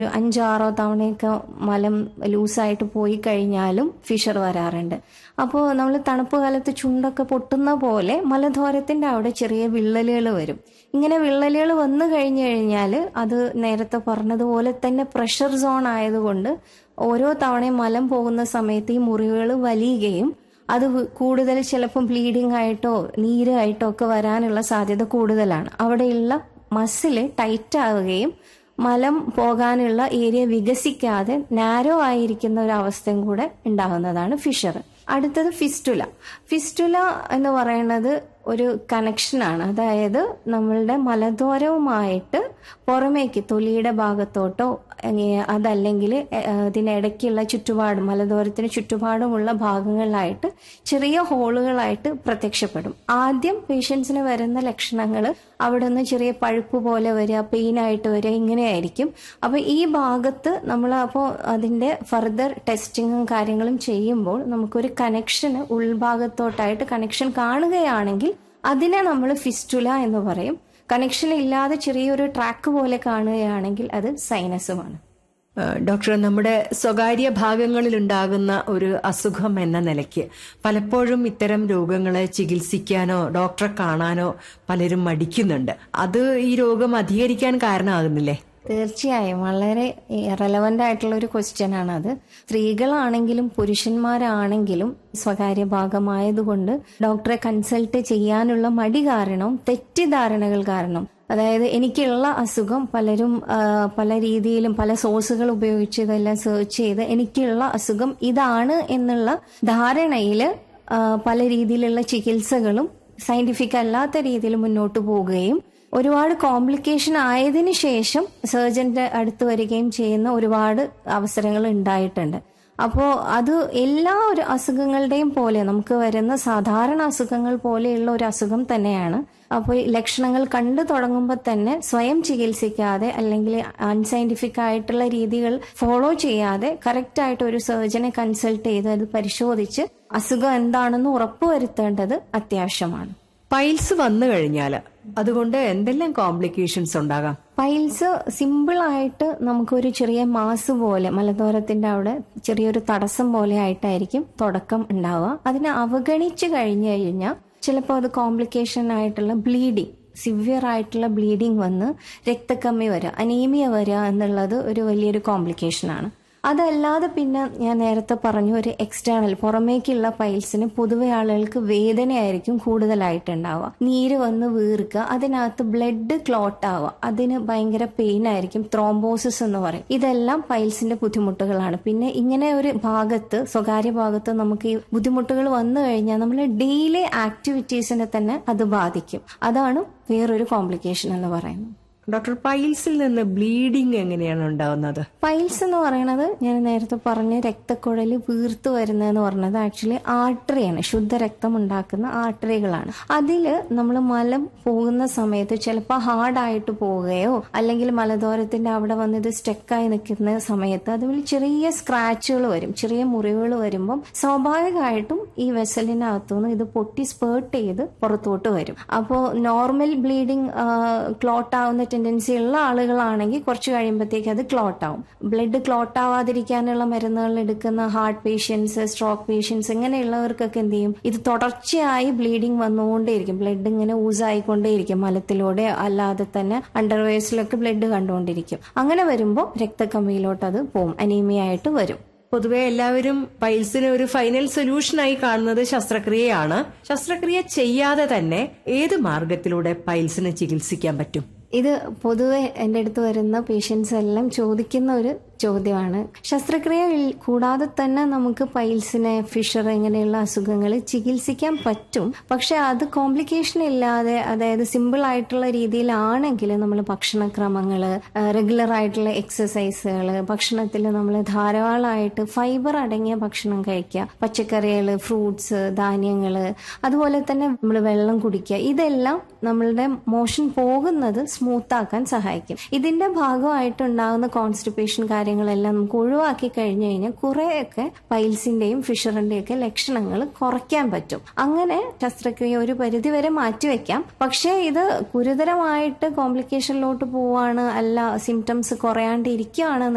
5-6 തവണയൊക്കെ മലം ലൂസായിട്ട് പോയി കഴിഞ്ഞാലും ഫിഷർ വരാറുണ്ട്. അപ്പോൾ നമ്മൾ തണുപ്പ് കാലത്ത് ചുണ്ടൊക്കെ പൊട്ടുന്ന പോലെ മലദ്വാരത്തിന്റെ അവിടെ ചെറിയ വിള്ളലുകൾ വരും. ഇങ്ങനെ വിള്ളലുകൾ വന്നു കഴിഞ്ഞു കഴിഞ്ഞാൽ അത് നേരത്തെ പറഞ്ഞതുപോലെ തന്നെ പ്രഷർ സോൺ ആയതുകൊണ്ട് ഓരോ തവണയും മലം പോകുന്ന സമയത്ത് ഈ മുറിവുകൾ വലിയുകയും അത് കൂടുതൽ ചിലപ്പം ബ്ലീഡിംഗ് ആയിട്ടോ നീരായിട്ടോ ഒക്കെ വരാനുള്ള സാധ്യത കൂടുതലാണ്. അവിടെയുള്ള മസില് ടൈറ്റ് ആവുകയും മലം പോകാനുള്ള ഏരിയ വികസിക്കാതെ നാരോ ആയിരിക്കുന്ന ഒരു അവസ്ഥയും കൂടെ ഉണ്ടാകുന്നതാണ് ഫിഷർ. അടുത്തത് ഫിസ്റ്റുല. ഫിസ്റ്റുല എന്ന് പറയുന്നത് ഒരു കണക്ഷനാണ്. അതായത് നമ്മളുടെ മലദ്വാരവുമായിട്ട് പുറമേക്ക് തൊലിയുടെ ഭാഗത്തോട്ടോ അതല്ലെങ്കിൽ ഇതിനിടയ്ക്കുള്ള ചുറ്റുപാടും മലദ്വാരത്തിന് ചുറ്റുപാടുമുള്ള ഭാഗങ്ങളിലായിട്ട് ചെറിയ ഹോളുകളായിട്ട് പ്രത്യക്ഷപ്പെടും. ആദ്യം പേഷ്യൻസിന് വരുന്ന ലക്ഷണങ്ങൾ അവിടെ നിന്ന് ചെറിയ പഴുപ്പ് പോലെ വരിക, പെയിനായിട്ട് വരിക, ഇങ്ങനെയായിരിക്കും. അപ്പൊ ഈ ഭാഗത്ത് നമ്മൾ അപ്പോൾ അതിന്റെ ഫർദർ ടെസ്റ്റിങ്ങും കാര്യങ്ങളും ചെയ്യുമ്പോൾ നമുക്കൊരു കണക്ഷന് ഉൾഭാഗത്തോട്ടായിട്ട് കണക്ഷൻ കാണുകയാണെങ്കിൽ അതിനെ നമ്മൾ ഫിസ്റ്റുല എന്ന് പറയും. കണക്ഷൻ ഇല്ലാതെ ചെറിയൊരു ട്രാക്ക് പോലെ കാണുകയാണെങ്കിൽ അത് സൈനസുമാണ്. ഡോക്ടർ, നമ്മുടെ സ്വകാര്യ ഭാഗങ്ങളിൽ ഉണ്ടാകുന്ന ഒരു അസുഖം എന്ന നിലയ്ക്ക് പലപ്പോഴും ഇത്തരം രോഗങ്ങളെ ചികിത്സിക്കാനോ ഡോക്ടറെ കാണാനോ പലരും മടിക്കുന്നുണ്ട്. അത് ഈ രോഗം അധികരിക്കാൻ കാരണമാകുന്നില്ലേ? തീർച്ചയായും വളരെ റെലവന്റ് ആയിട്ടുള്ള ഒരു ക്വസ്റ്റ്യൻ ആണ് അത്. സ്ത്രീകളാണെങ്കിലും പുരുഷന്മാരാണെങ്കിലും സ്വകാര്യ ഭാഗമായതുകൊണ്ട് ഡോക്ടറെ കൺസൾട്ട് ചെയ്യാനുള്ള മടി കാരണവും തെറ്റിദ്ധാരണകൾ കാരണം, അതായത് എനിക്കുള്ള അസുഖം പലരും പല രീതിയിലും പല സോഴ്സുകൾ ഉപയോഗിച്ച് ഇതെല്ലാം സെർച്ച് ചെയ്ത് എനിക്കുള്ള അസുഖം ഇതാണ് എന്നുള്ള ധാരണയിൽ പല രീതിയിലുള്ള ചികിത്സകളും സയന്റിഫിക് അല്ലാത്ത രീതിയിൽ മുന്നോട്ട് പോവുകയും ഒരുപാട് കോംപ്ലിക്കേഷൻ ആയതിനു ശേഷം സർജന്റെ അടുത്ത് വരികയും ചെയ്യുന്ന ഒരുപാട് അവസരങ്ങൾ ഉണ്ടായിട്ടുണ്ട്. അപ്പോൾ അത് എല്ലാ ഒരു അസുഖങ്ങളുടെയും പോലെ നമുക്ക് വരുന്ന സാധാരണ അസുഖങ്ങൾ പോലെയുള്ള ഒരു അസുഖം തന്നെയാണ്. അപ്പോൾ ലക്ഷണങ്ങൾ കണ്ടു തുടങ്ങുമ്പോൾ തന്നെ സ്വയം ചികിത്സിക്കാതെ അല്ലെങ്കിൽ അൺസയന്റിഫിക് ആയിട്ടുള്ള രീതികൾ ഫോളോ ചെയ്യാതെ കറക്റ്റ് ആയിട്ട് ഒരു സർജനെ കൺസൾട്ട് ചെയ്ത് അത് പരിശോധിച്ച് അസുഖം എന്താണെന്ന് ഉറപ്പുവരുത്തേണ്ടത് അത്യാവശ്യമാണ്. പൈൽസ് വന്നു കഴിഞ്ഞാൽ അതുകൊണ്ട് എന്തെല്ലാം കോംപ്ലിക്കേഷൻസ് ഉണ്ടാകാം? പൈൽസ് സിമ്പിൾ ആയിട്ട് നമുക്കൊരു ചെറിയ മാസ് പോലെ മലദ്വാരത്തിന്റെ അവിടെ ചെറിയൊരു തടസ്സം പോലെ ആയിട്ടായിരിക്കും തുടക്കം ഉണ്ടാവുക. അതിനെ അവഗണിച്ചു കഴിഞ്ഞു കഴിഞ്ഞാൽ ചിലപ്പോൾ അത് കോംപ്ലിക്കേഷൻ ആയിട്ടുള്ള ബ്ലീഡിങ്, സിവിയർ ആയിട്ടുള്ള ബ്ലീഡിങ് വന്ന് രക്തക്കമ്മി വരിക, അനീമിയ വരിക എന്നുള്ളത് ഒരു വലിയൊരു കോംപ്ലിക്കേഷനാണ്. അതല്ലാതെ പിന്നെ ഞാൻ നേരത്തെ പറഞ്ഞു ഒരു എക്സ്റ്റേണൽ പുറമേക്കുള്ള പൈൽസിന് പൊതുവെ ആളുകൾക്ക് വേദനയായിരിക്കും കൂടുതലായിട്ടുണ്ടാവുക. നീര് വന്ന് വീർക്കുക, അതിനകത്ത് ബ്ലഡ് ക്ലോട്ട് ആവുക, അതിന് ഭയങ്കര പെയിൻ ആയിരിക്കും, ത്രോംബോസിസ് എന്ന് പറയും. ഇതെല്ലാം പൈൽസിന്റെ ബുദ്ധിമുട്ടുകളാണ്. പിന്നെ ഇങ്ങനെ ഒരു ഭാഗത്ത് സ്വകാര്യ ഭാഗത്ത് നമുക്ക് ഈ ബുദ്ധിമുട്ടുകൾ വന്നു കഴിഞ്ഞാൽ നമ്മൾ ഡെയിലി ആക്ടിവിറ്റീസിനെ തന്നെ അത് ബാധിക്കും. അതാണ് വേറൊരു കോംപ്ലിക്കേഷൻ എന്ന് പറയുന്നത്. ഡോക്ടർ, പൈൽസിൽ നിന്ന് ബ്ലീഡിംഗ് എങ്ങനെയാണ് ഉണ്ടാവുന്നത്? പൈൽസ് എന്ന് പറയുന്നത് ഞാൻ നേരത്തെ പറഞ്ഞ രക്തക്കുഴൽ വീർത്തു വരുന്നതെന്ന് പറഞ്ഞത് ആക്ച്വലി ആർട്ടറിയാണ്, ശുദ്ധരക്തം ഉണ്ടാക്കുന്ന ആർട്ടറികളാണ്. അതില് നമ്മൾ മലം പോകുന്ന സമയത്ത് ചിലപ്പോൾ ഹാർഡായിട്ട് പോവുകയോ അല്ലെങ്കിൽ മലദ്വാരത്തിന്റെ അവിടെ വന്ന് ഇത് സ്റ്റക്കായി നിൽക്കുന്ന സമയത്ത് അതുപോലെ ചെറിയ സ്ക്രാച്ചുകൾ വരും, ചെറിയ മുറിവുകൾ വരുമ്പം സ്വാഭാവികമായിട്ടും ഈ വെസലിനകത്തുനിന്ന് ഇത് പൊട്ടി സ്പേർട്ട് ചെയ്ത് പുറത്തോട്ട് വരും. അപ്പോൾ നോർമൽ ബ്ലീഡിങ് ക്ലോട്ട് ആവുന്ന ടെൻഡൻസി ഉള്ള ആളുകളാണെങ്കിൽ കുറച്ച് കഴിയുമ്പോഴത്തേക്ക് അത് ക്ലോട്ട് ആവും. ബ്ലഡ് ക്ലോട്ട് ആവാതിരിക്കാനുള്ള മരുന്നുകൾ എടുക്കുന്ന ഹാർട്ട് പേഷ്യൻസ്, സ്ട്രോക്ക് പേഷ്യൻസ് ഇങ്ങനെയുള്ളവർക്കൊക്കെ എന്ത് ചെയ്യും, ഇത് തുടർച്ചയായി ബ്ലീഡിങ് വന്നുകൊണ്ടേയിരിക്കും. ബ്ലഡ് ഇങ്ങനെ ഊസായിക്കൊണ്ടേയിരിക്കും, മലത്തിലൂടെ അല്ലാതെ തന്നെ അണ്ടർവേഴ്സിലൊക്കെ ബ്ലഡ് കണ്ടുകൊണ്ടിരിക്കും. അങ്ങനെ വരുമ്പോൾ രക്തക്കമ്മിയിലോട്ട് അത് പോവും, അനീമിയ ആയിട്ട് വരും. പൊതുവെ എല്ലാവരും പൈൽസിന് ഒരു ഫൈനൽ സൊല്യൂഷനായി കാണുന്നത് ശസ്ത്രക്രിയയാണ്. ശസ്ത്രക്രിയ ചെയ്യാതെ തന്നെ ഏത് മാർഗത്തിലൂടെ പൈൽസിന് ചികിത്സിക്കാൻ പറ്റും? ഇത് പൊതുവെ എൻ്റെ അടുത്ത് വരുന്ന പേഷ്യൻസ് എല്ലാം ചോദിക്കുന്ന ഒരു ചോദ്യമാണ്. ശസ്ത്രക്രിയ കൂടാതെ തന്നെ നമുക്ക് പൈൽസിനെ, ഫിഷർ ഇങ്ങനെയുള്ള അസുഖങ്ങൾ ചികിത്സിക്കാൻ പറ്റും. പക്ഷെ അത് കോംപ്ലിക്കേഷൻ ഇല്ലാതെ, അതായത് സിമ്പിൾ ആയിട്ടുള്ള രീതിയിലാണെങ്കിൽ നമ്മൾ ഭക്ഷണക്രമങ്ങൾ, റെഗുലർ ആയിട്ടുള്ള എക്സസൈസുകൾ, ഭക്ഷണത്തിൽ നമ്മൾ ധാരാളമായിട്ട് ഫൈബർ അടങ്ങിയ ഭക്ഷണം കഴിക്കുക, പച്ചക്കറികൾ, ഫ്രൂട്ട്സ്, ധാന്യങ്ങൾ, അതുപോലെ തന്നെ നമ്മൾ വെള്ളം കുടിക്കുക, ഇതെല്ലാം നമ്മളുടെ മോഷൻ പോകുന്നത് സ്മൂത്ത് ആക്കാൻ സഹായിക്കും. ഇതിന്റെ ഭാഗമായിട്ടുണ്ടാകുന്ന കോൺസ്റ്റിപ്പേഷൻ കാര്യങ്ങളെല്ലാം നമുക്ക് ഒഴിവാക്കി കഴിഞ്ഞു കഴിഞ്ഞാൽ കുറെയൊക്കെ പൈൽസിന്റെയും ഫിഷറിന്റെയും ഒക്കെ ലക്ഷണങ്ങൾ കുറയ്ക്കാൻ പറ്റും. അങ്ങനെ ശസ്ത്രക്രിയ ഒരു പരിധിവരെ മാറ്റിവെക്കാം. പക്ഷേ ഇത് ഗുരുതരമായിട്ട് കോംപ്ലിക്കേഷനിലോട്ട് പോവാണ്, അല്ല സിംറ്റംസ് കുറയാണ്ടിരിക്കുകയാണ്